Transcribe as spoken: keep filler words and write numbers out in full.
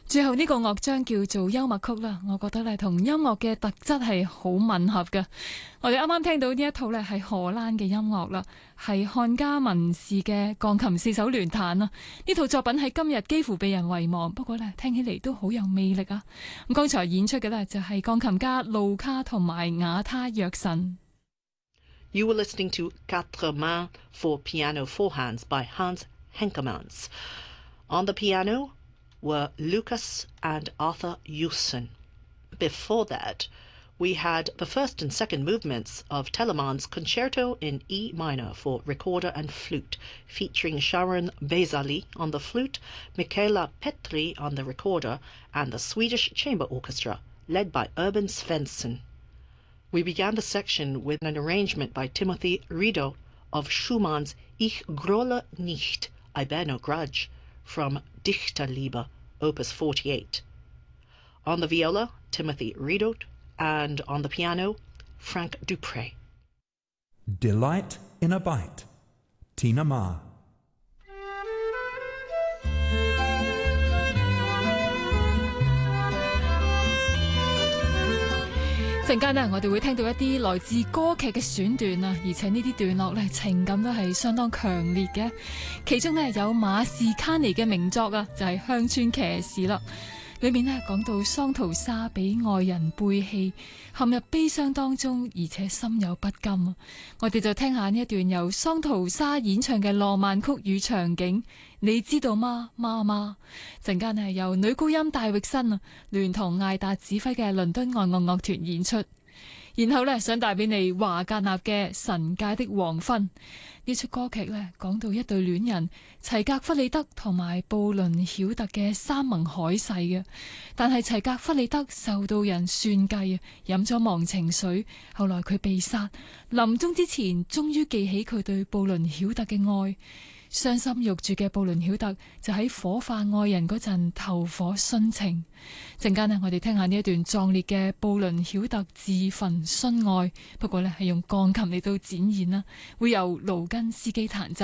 最後呢個樂章叫做幽默曲啦，我覺得咧同音樂嘅特質係好吻合嘅。我哋啱啱聽到呢一套咧係荷蘭嘅音樂啦，係漢家文士嘅鋼琴四手聯彈啦。呢套作品喺今日幾乎被人遺忘，不過咧聽起嚟都好有魅力啊。咁剛才演出嘅咧就係鋼琴家路卡同埋瓦他約神。 You were listening to Quatre Mains for Piano Four Hands by Hans Henkemans. On the piano were Lucas and Arthur Hewson. Before that, we had the first and second movements of Telemann's Concerto in E minor for recorder and flute, featuring Sharon Bezali on the flute, Michaela Petri on the recorder, and the Swedish Chamber Orchestra, led by Urban Svensson. We began the section with an arrangement by Timothy Rideau of Schumann's Ich grolle nicht, I bear no grudge, from Dichterliebe, Opus forty-eight. On the viola, Timothy Rideau, and on the piano, Frank Dupre. Delight in a Bite, Tina Ma. 陣間呢，我哋會聽到一啲來自歌劇嘅選段啊，而且呢啲段落呢，情感都係相當強烈嘅。其中呢，有馬士卡尼嘅名作啊，就係《鄉村騎士》啦。裏面呢，講到桑圖莎俾愛人背棄，陷入悲傷當中，而且心有不甘啊。我哋就聽下呢一段由桑圖莎演唱嘅浪漫曲與場景，你知道嗎，媽媽？陣間係由女高音戴域森啊，聯同艾達指揮嘅倫敦愛樂樂團演出。然後呢，想帶俾你華格納嘅《神界的黃昏》。呢出歌劇呢，講到一對戀人齊格弗里德同埋布倫曉特嘅山盟海誓嘅，但係齊格弗里德受到人算計啊，飲咗忘情水，後來佢被殺，臨終之前終於記起佢對布倫曉特嘅愛。傷心欲絕嘅布倫曉特就喺火化愛人嗰陣投火殉情。陣間呢，我哋聽下呢一段壯烈嘅布倫曉特自焚殉愛，不過呢係用鋼琴嚟到展現啦，會由勞根斯基彈奏。